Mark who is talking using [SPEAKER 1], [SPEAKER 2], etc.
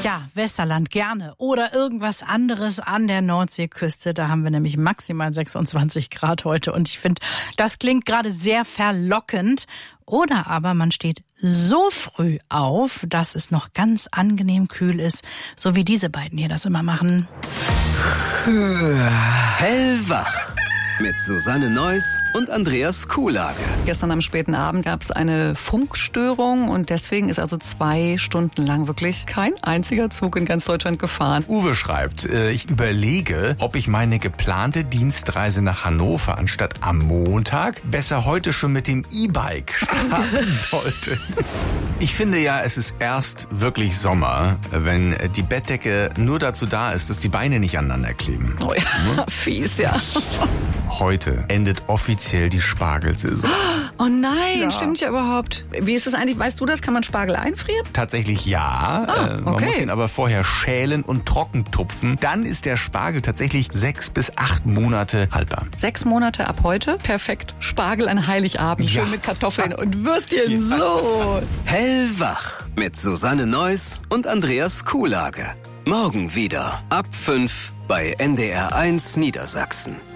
[SPEAKER 1] Ja, Westerland gerne. Oder irgendwas anderes an der Nordseeküste. Da haben wir nämlich maximal 26 Grad heute. Und ich finde, das klingt gerade sehr verlockend. Oder aber man steht so früh auf, dass es noch ganz angenehm kühl ist. So wie diese beiden hier das immer machen.
[SPEAKER 2] Hellwach. Mit Susanne Neuss und Andreas Kuhlage.
[SPEAKER 3] Gestern am späten Abend gab es eine Funkstörung und deswegen ist also 2 Stunden lang wirklich kein einziger Zug in ganz Deutschland gefahren.
[SPEAKER 4] Uwe schreibt, ich überlege, ob ich meine geplante Dienstreise nach Hannover anstatt am Montag besser heute schon mit dem E-Bike starten sollte. Ich finde ja, es ist erst wirklich Sommer, wenn die Bettdecke nur dazu da ist, dass die Beine nicht aneinander kleben.
[SPEAKER 3] Oh ja, fies, ja.
[SPEAKER 4] Heute endet offiziell die Spargelsaison.
[SPEAKER 3] Oh nein, stimmt ja überhaupt. Wie ist es eigentlich? Weißt du das? Kann man Spargel einfrieren?
[SPEAKER 4] Tatsächlich ja. Man
[SPEAKER 3] okay.
[SPEAKER 4] muss ihn aber vorher schälen und trocken tupfen. Dann ist der Spargel tatsächlich 6 bis 8 Monate haltbar.
[SPEAKER 3] 6 Monate ab heute? Perfekt. Spargel an Heiligabend.
[SPEAKER 4] Ja.
[SPEAKER 3] Schön mit Kartoffeln und Würstchen.
[SPEAKER 4] Ja.
[SPEAKER 3] So.
[SPEAKER 2] Hellwach. Mit Susanne Neuss und Andreas Kuhlage. Morgen wieder ab 5 bei NDR1 Niedersachsen.